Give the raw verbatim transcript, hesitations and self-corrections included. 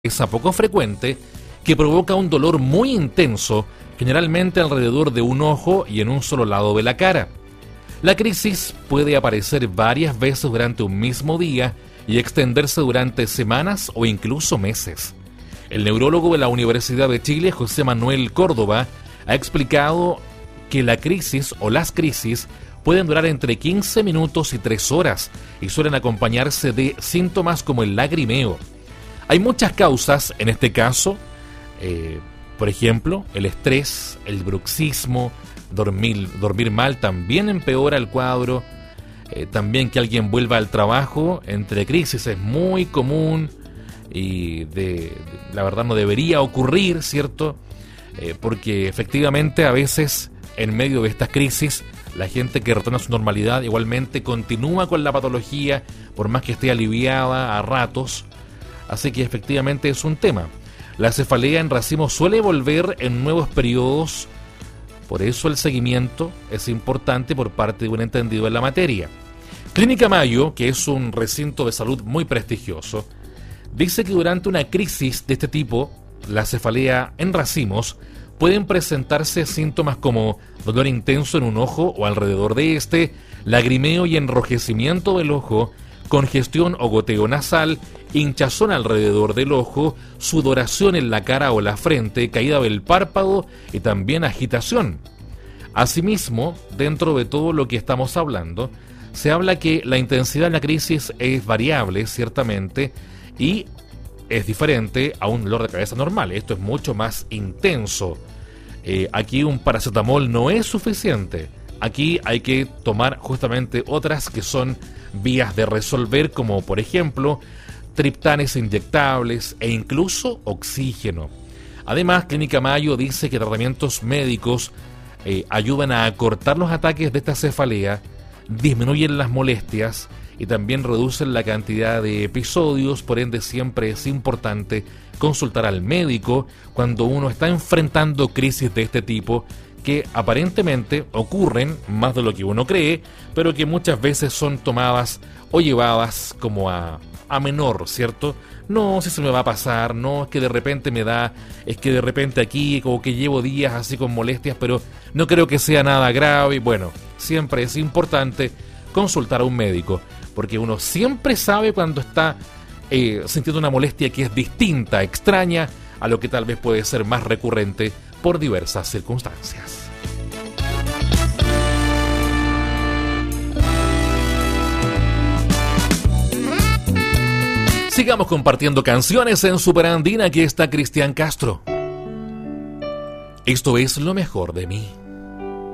esa poco frecuente que provoca un dolor muy intenso, generalmente alrededor de un ojo y en un solo lado de la cara. La crisis puede aparecer varias veces durante un mismo día y extenderse durante semanas o incluso meses. El neurólogo de la Universidad de Chile, José Manuel Córdoba, ha explicado que la crisis o las crisis pueden durar entre quince minutos y tres horas y suelen acompañarse de síntomas como el lagrimeo. Hay muchas causas en este caso, eh, por ejemplo, el estrés, el bruxismo, dormir, dormir mal también empeora el cuadro, eh, también que alguien vuelva al trabajo entre crisis es muy común y de, de, la verdad no debería ocurrir, ¿cierto? Eh, porque efectivamente a veces en medio de estas crisis la gente que retorna a su normalidad igualmente continúa con la patología por más que esté aliviada a ratos. Así que efectivamente es un tema. La cefalea en racimos suele volver en nuevos periodos, por eso el seguimiento es importante por parte de un entendido en la materia. Clínica Mayo, que es un recinto de salud muy prestigioso, dice que durante una crisis de este tipo, la cefalea en racimos, pueden presentarse síntomas como dolor intenso en un ojo o alrededor de este, lagrimeo y enrojecimiento del ojo, congestión o goteo nasal, hinchazón alrededor del ojo, sudoración en la cara o la frente, caída del párpado y también agitación. Asimismo, dentro de todo lo que estamos hablando, se habla que la intensidad de la crisis es variable, ciertamente, y es diferente a un dolor de cabeza normal. Esto es mucho más intenso. Eh, aquí un paracetamol no es suficiente. Aquí hay que tomar justamente otras que son vías de resolver, como por ejemplo triptanes inyectables e incluso oxígeno. Además, Clínica Mayo dice que tratamientos médicos eh, ayudan a acortar los ataques de esta cefalea, disminuyen las molestias y también reducen la cantidad de episodios. Por ende, siempre es importante consultar al médico cuando uno está enfrentando crisis de este tipo, que aparentemente ocurren más de lo que uno cree, pero que muchas veces son tomadas o llevadas como a, a menor, ¿cierto? No, si se me va a pasar, no, es que de repente me da, es que de repente aquí como que llevo días así con molestias, pero no creo que sea nada grave. Bueno, siempre es importante consultar a un médico, porque uno siempre sabe cuando está eh, sintiendo una molestia que es distinta, extraña, a lo que tal vez puede ser más recurrente por diversas circunstancias. Sigamos compartiendo canciones en Superandina. Aquí está Cristian Castro. Esto es lo mejor de mí.